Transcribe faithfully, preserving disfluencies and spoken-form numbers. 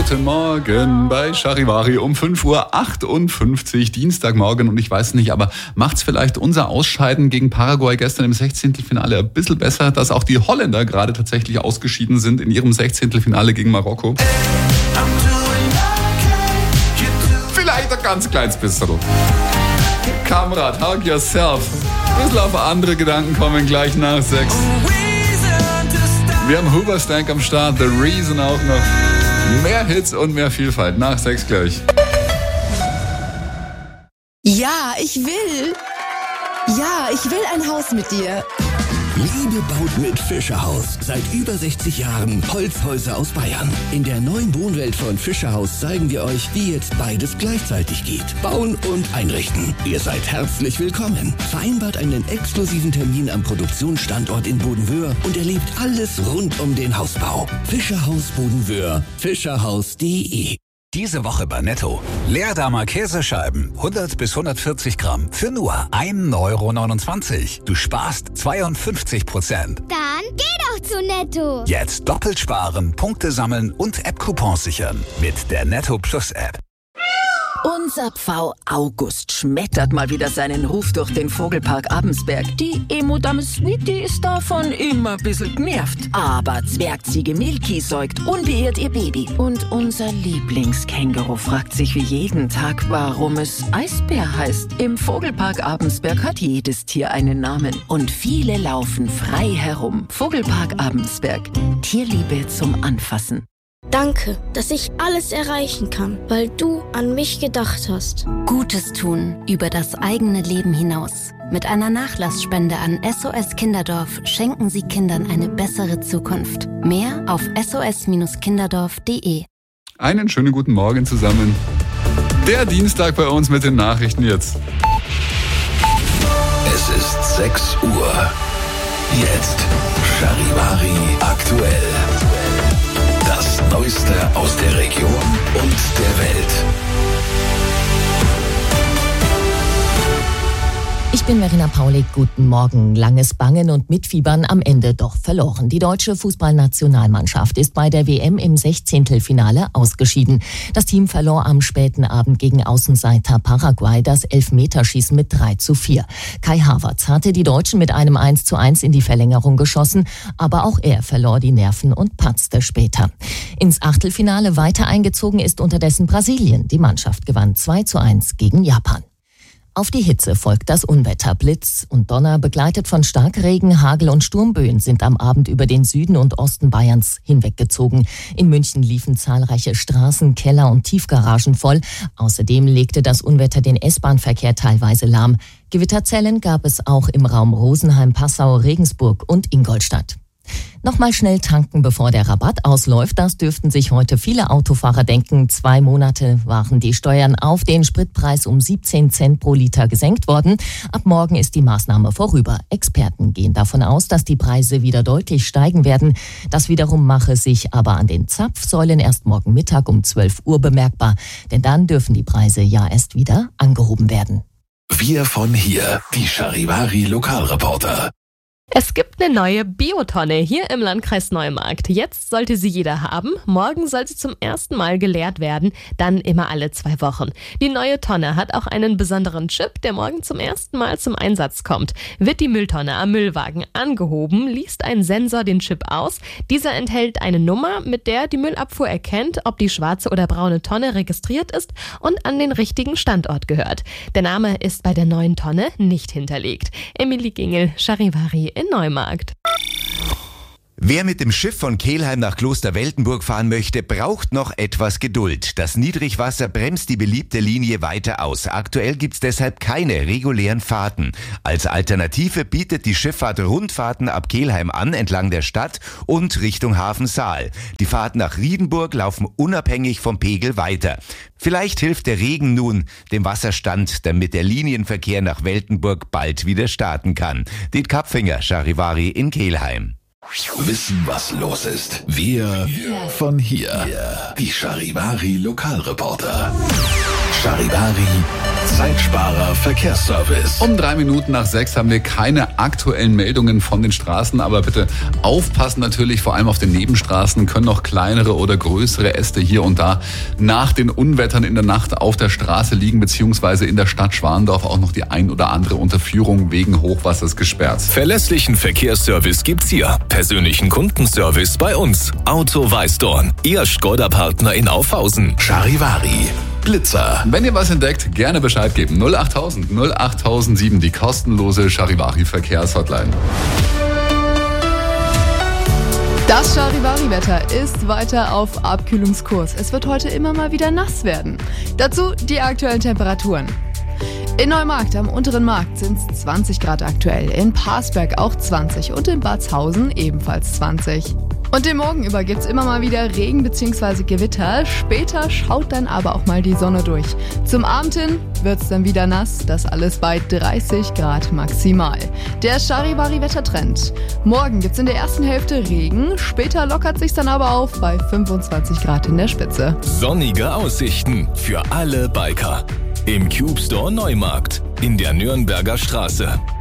Guten Morgen bei Charivari um fünf Uhr achtundfünfzig, Dienstagmorgen. Und ich weiß nicht, aber macht's vielleicht unser Ausscheiden gegen Paraguay gestern im Sechzehntelfinale ein bisschen besser, dass auch die Holländer gerade tatsächlich ausgeschieden sind in ihrem Sechzehntelfinale gegen Marokko? Vielleicht ein ganz kleines bisschen. Kamerad, hug yourself. Ein bisschen auf andere Gedanken kommen gleich nach sechs. Wir haben Hoobastank am Start, The Reason auch noch. Mehr Hits und mehr Vielfalt. Nach sechs gleich. Ja, ich will. Ja, ich will ein Haus mit dir. Liebe baut mit Fischerhaus. Seit über sechzig Jahren Holzhäuser aus Bayern. In der neuen Wohnwelt von Fischerhaus zeigen wir euch, wie jetzt beides gleichzeitig geht. Bauen und einrichten. Ihr seid herzlich willkommen. Vereinbart einen exklusiven Termin am Produktionsstandort in Bodenwöhr und erlebt alles rund um den Hausbau. Fischerhaus Bodenwöhr. Fischerhaus punkt de. Diese Woche bei Netto. Leerdamer Käsescheiben, hundert bis hundertvierzig Gramm, für nur ein Euro neunundzwanzig. Du sparst zweiundfünfzig Prozent. Dann geh doch zu Netto. Jetzt doppelt sparen, Punkte sammeln und App-Coupons sichern. Mit der Netto Plus App. Unser Pfau August schmettert mal wieder seinen Ruf durch den Vogelpark Abensberg. Die Emo-Dame Sweetie ist davon immer ein bisschen genervt. Aber Zwergziege Milky säugt unbeirrt ihr Baby. Und unser Lieblingskänguru fragt sich wie jeden Tag, warum es Eisbär heißt. Im Vogelpark Abensberg hat jedes Tier einen Namen. Und viele laufen frei herum. Vogelpark Abensberg. Tierliebe zum Anfassen. Danke, dass ich alles erreichen kann, weil du an mich gedacht hast. Gutes tun über das eigene Leben hinaus. Mit einer Nachlassspende an S O S Kinderdorf schenken Sie Kindern eine bessere Zukunft. Mehr auf s o s kinderdorf punkt de. Einen schönen guten Morgen zusammen. Der Dienstag bei uns mit den Nachrichten jetzt. Es ist sechs Uhr. Jetzt Charivari aktuell. Das Neueste aus der Region und der Welt. Ich bin Verena Paulik, guten Morgen. Langes Bangen und Mitfiebern, am Ende doch verloren. Die deutsche Fußballnationalmannschaft ist bei der W M im Sechzehntelfinale ausgeschieden. Das Team verlor am späten Abend gegen Außenseiter Paraguay das Elfmeterschießen mit drei zu vier. Kai Havertz hatte die Deutschen mit einem eins zu eins in die Verlängerung geschossen, aber auch er verlor die Nerven und patzte später. Ins Achtelfinale weiter eingezogen ist unterdessen Brasilien. Die Mannschaft gewann zwei zu eins gegen Japan. Auf die Hitze folgt das Unwetter. Blitz und Donner, begleitet von Starkregen, Hagel und Sturmböen, sind am Abend über den Süden und Osten Bayerns hinweggezogen. In München liefen zahlreiche Straßen, Keller und Tiefgaragen voll. Außerdem legte das Unwetter den S-Bahn-Verkehr teilweise lahm. Gewitterzellen gab es auch im Raum Rosenheim, Passau, Regensburg und Ingolstadt. Nochmal schnell tanken, bevor der Rabatt ausläuft. Das dürften sich heute viele Autofahrer denken. Zwei Monate waren die Steuern auf den Spritpreis um siebzehn Cent pro Liter gesenkt worden. Ab morgen ist die Maßnahme vorüber. Experten gehen davon aus, dass die Preise wieder deutlich steigen werden. Das wiederum mache sich aber an den Zapfsäulen erst morgen Mittag um zwölf Uhr bemerkbar. Denn dann dürfen die Preise ja erst wieder angehoben werden. Wir von hier, die Charivari Lokalreporter. Es gibt eine neue Biotonne hier im Landkreis Neumarkt. Jetzt sollte sie jeder haben. Morgen soll sie zum ersten Mal geleert werden, dann immer alle zwei Wochen. Die neue Tonne hat auch einen besonderen Chip, der morgen zum ersten Mal zum Einsatz kommt. Wird die Mülltonne am Müllwagen angehoben, liest ein Sensor den Chip aus. Dieser enthält eine Nummer, mit der die Müllabfuhr erkennt, ob die schwarze oder braune Tonne registriert ist und an den richtigen Standort gehört. Der Name ist bei der neuen Tonne nicht hinterlegt. Emily Gingel, Charivari in Neumarkt. Wer mit dem Schiff von Kelheim nach Kloster Weltenburg fahren möchte, braucht noch etwas Geduld. Das Niedrigwasser bremst die beliebte Linie weiter aus. Aktuell gibt's deshalb keine regulären Fahrten. Als Alternative bietet die Schifffahrt Rundfahrten ab Kelheim an, entlang der Stadt und Richtung Hafen Saal. Die Fahrten nach Riedenburg laufen unabhängig vom Pegel weiter. Vielleicht hilft der Regen nun dem Wasserstand, damit der Linienverkehr nach Weltenburg bald wieder starten kann. Diet Kapfinger, Charivari in Kelheim. Wissen, was los ist. Wir von hier. Die Charivari Lokalreporter. Charivari Zeitsparer Verkehrsservice. Um drei Minuten nach sechs haben wir keine aktuellen Meldungen von den Straßen, aber bitte aufpassen natürlich, vor allem auf den Nebenstraßen können noch kleinere oder größere Äste hier und da nach den Unwettern in der Nacht auf der Straße liegen, beziehungsweise in der Stadt Schwandorf auch noch die ein oder andere Unterführung wegen Hochwassers gesperrt. Verlässlichen Verkehrsservice gibt's hier. Persönlichen Kundenservice bei uns. Auto Weißdorn, Ihr Skoda-Partner in Aufhausen. Charivari. Blitzer. Wenn ihr was entdeckt, gerne Bescheid geben. null achttausend null achttausendsieben, die kostenlose Charivari Verkehrshotline. Das Charivari-Wetter ist weiter auf Abkühlungskurs. Es wird heute immer mal wieder nass werden. Dazu die aktuellen Temperaturen. In Neumarkt am unteren Markt sind es zwanzig Grad aktuell, in Parsberg auch zwanzig und in Batshausen ebenfalls zwanzig. Und den Morgen über gibt's immer mal wieder Regen bzw. Gewitter. Später schaut dann aber auch mal die Sonne durch. Zum Abend hin wird's dann wieder nass, das alles bei dreißig Grad maximal. Der Charivari-Wettertrend. Morgen gibt's in der ersten Hälfte Regen, später lockert sich's dann aber auf bei fünfundzwanzig Grad in der Spitze. Sonnige Aussichten für alle Biker. Im Cube Store Neumarkt in der Nürnberger Straße.